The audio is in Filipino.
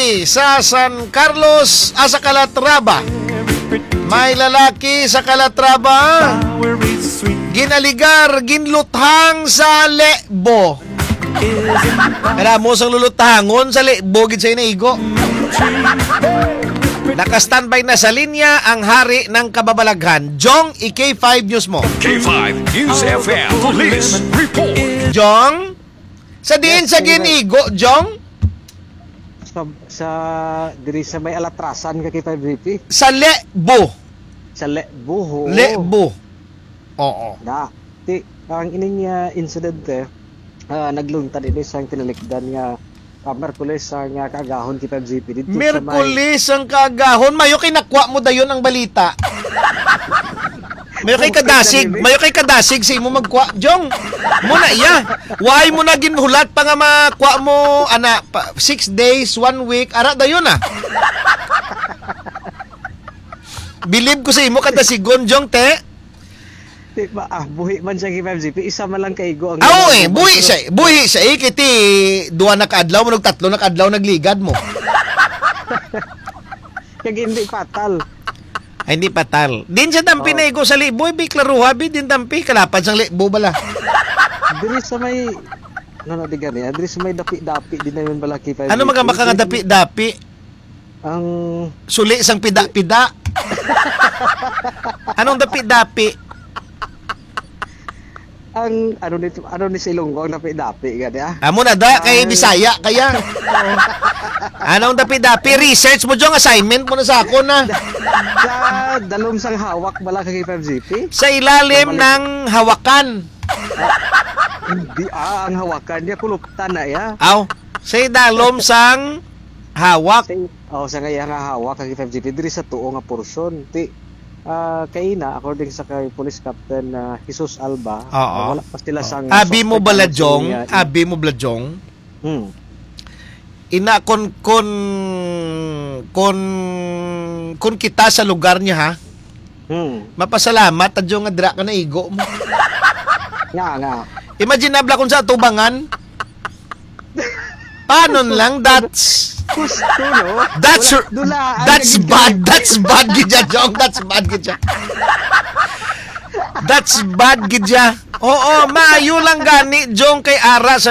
sa San Carlos, sa Calatrava. May lalaki sa Calatrava ginaligar, ginluthang sa lebo. Kaya mo sang luluthangon sa lebo gid sa inaigo. Naka-standby na sa linya ang hari ng kababalaghan. Jong, K5 News mo. K5 News FM Police Report. Jong, sa diin sa ginigo, Jong? Sa diri sa may alatrasan ka kita VP. Sa lebo. Sa lebo. Lebo. Oo. Na. Ang ining incident nagluntad ini sa tinalikdan nga Merkules ang kaagahon kita GP dito Merkules ang kaagahon. Mayo kay nakwa mo dayon ang balita. Mayo kay kadasig sa imo magkwa, Jong. Muna iya. Why mo na ginhulat pa nga makwa mo 6 days, 1 week ara dayon ah. Believe ko sa imo kadasigon, Jong te. Buhi man siya K5GP, isa man lang kaigo ang buhi siya kiti 2 na kaadlaw mo 3 na kaadlaw nagligad mo. Kag hindi patal. Ay, hindi patal. Din sa dampi na igo sa liboy, bi klaruha bi din dampi kalapad sang libo bala. Diri sa may di gani, diri sa may dapi-dapi din na yun bala K5GP. Ano magamaka nga dapi-dapi? Ang suli sang pida-pida. Anong dapi-dapi? Ang ano ni Silunggong dapi-dapi gani ah. Amo na da kay Bisaya kaya. Anong dapi-dapi? Research mo jong assignment mo na sa ako na. Sa dalom sang hawak bala kay K5GP. Sa ilalim ng hawakan. Hindi ang hawakan niya kuluptan na ya. Aw, sa dalom sang hawak. Sa nga nga hawak kay K5GP diri sa tuo nga porsyon. Kaina according sa kay Police Captain Jesus Alba, wala pa sila sang abi mo baladjong. Ina kon kita sa lugar niya ha. Mapasalamat adyo nga dira ka na igo mo. Nga. Imagine abla kun sa tubangan. Paano lang that's gusto, no? That's bad gidya, Jong. That's bad gidya. Oo, maayo lang gani, Jong, kay Ara sa